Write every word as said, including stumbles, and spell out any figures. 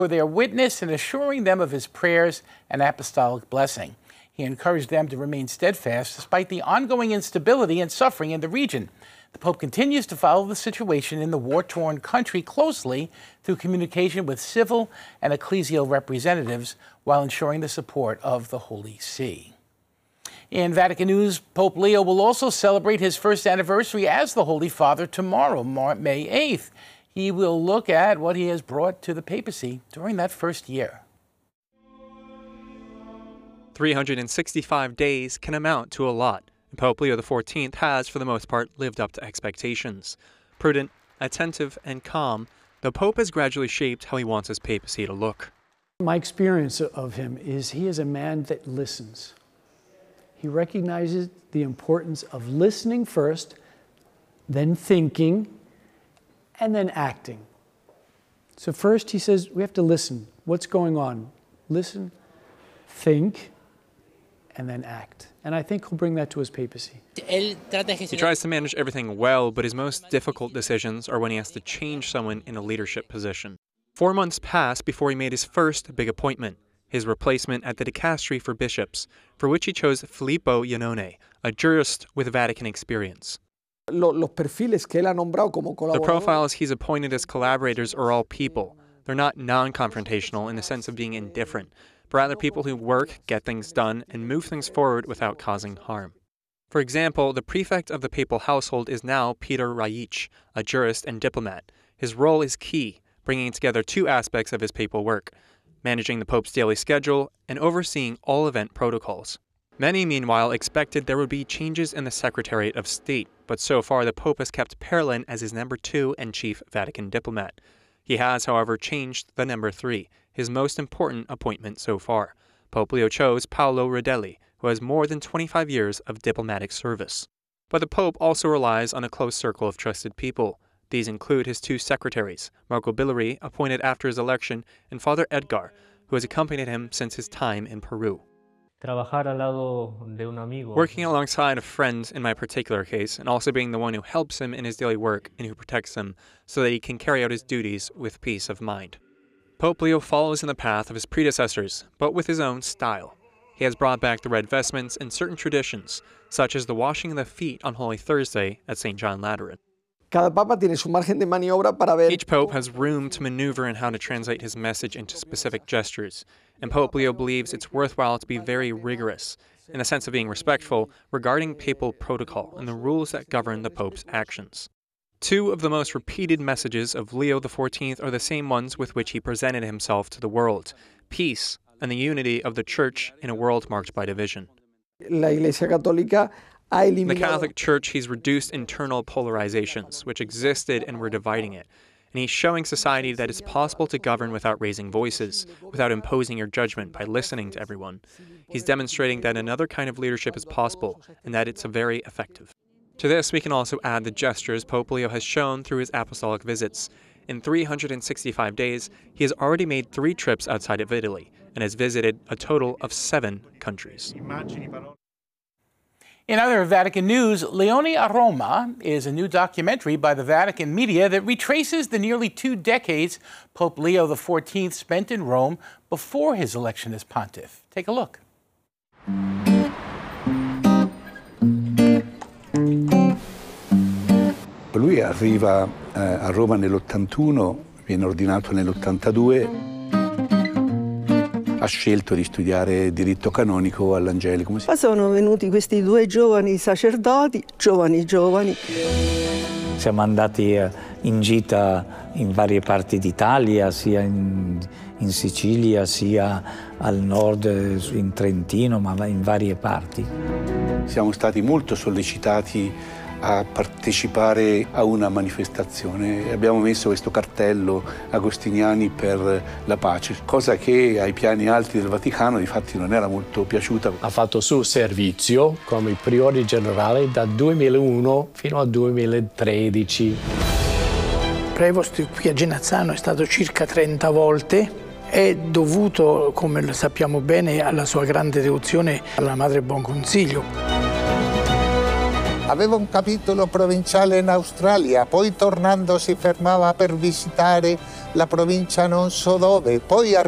for their witness and assuring them of his prayers and apostolic blessing. He encouraged them to remain steadfast despite the ongoing instability and suffering in the region. The Pope continues to follow the situation in the war-torn country closely through communication with civil and ecclesial representatives while ensuring the support of the Holy See. In Vatican news, Pope Leo will also celebrate his first anniversary as the Holy Father tomorrow, May eighth. He will look at what he has brought to the papacy during that first year. three hundred sixty-five days can amount to a lot, and Pope Leo the fourteenth has, for the most part, lived up to expectations. Prudent, attentive, and calm, the Pope has gradually shaped how he wants his papacy to look. My experience of him is he is a man that listens. He recognizes the importance of listening first, then thinking, and then acting. So first he says, we have to listen. What's going on? Listen, think, and then act. And I think he'll bring that to his papacy. He tries to manage everything well, but his most difficult decisions are when he has to change someone in a leadership position. Four months passed before he made his first big appointment, his replacement at the Dicastery for Bishops, for which he chose Filippo Iannone, a jurist with Vatican experience. The profiles he's appointed as collaborators are all people. They're not non-confrontational in the sense of being indifferent, but rather people who work, get things done, and move things forward without causing harm. For example, the prefect of the papal household is now Peter Raic, a jurist and diplomat. His role is key, bringing together two aspects of his papal work: managing the Pope's daily schedule and overseeing all event protocols. Many, meanwhile, expected there would be changes in the Secretariat of State, but so far the Pope has kept Parolin as his number two and chief Vatican diplomat. He has, however, changed the number three, his most important appointment so far. Pope Leo chose Paolo Rodelli, who has more than twenty-five years of diplomatic service. But the Pope also relies on a close circle of trusted people. These include his two secretaries, Marco Billeri, appointed after his election, and Father Edgar, who has accompanied him since his time in Peru. Working alongside a friend in my particular case, and also being the one who helps him in his daily work and who protects him so that he can carry out his duties with peace of mind. Pope Leo follows in the path of his predecessors, but with his own style. He has brought back the red vestments and certain traditions, such as the washing of the feet on Holy Thursday at Saint John Lateran. Each pope has room to maneuver in how to translate his message into specific gestures, and Pope Leo believes it's worthwhile to be very rigorous, in the sense of being respectful, regarding papal protocol and the rules that govern the Pope's actions. Two of the most repeated messages of Leo the fourteenth are the same ones with which he presented himself to the world: peace and the unity of the Church in a world marked by division. In the Catholic Church, he's reduced internal polarizations, which existed and were dividing it. And he's showing society that it's possible to govern without raising voices, without imposing your judgment by listening to everyone. He's demonstrating that another kind of leadership is possible, and that it's very effective. To this, we can also add the gestures Pope Leo has shown through his apostolic visits. In three hundred sixty-five days, he has already made three trips outside of Italy, and has visited a total of seven countries. In other Vatican news, Leone a Roma is a new documentary by the Vatican media that retraces the nearly two decades Pope Leo the fourteenth spent in Rome before his election as pontiff. Take a look. Lui arriva a Roma nell'ottantuno, viene ordinato nell'ottantadue. Ha scelto di studiare diritto canonico all'Angelico. Poi sono venuti questi due giovani sacerdoti, giovani giovani. Siamo andati in gita in varie parti d'Italia, sia in, in Sicilia, sia al nord, in Trentino, ma in varie parti. Siamo stati molto sollecitati a partecipare a una manifestazione. Abbiamo messo questo cartello Agostiniani per la pace, cosa che ai piani alti del Vaticano di fatti non era molto piaciuta. Ha fatto il suo servizio come priore generale dal duemilauno fino al duemilatredici. Prevost qui a Genazzano è stato circa trenta volte. È dovuto, come lo sappiamo bene, alla sua grande devozione alla Madre Buon Consiglio. Aveva un capitolo provinciale in Australia, poi tornando si fermava per visitare la provincia non so dove, poi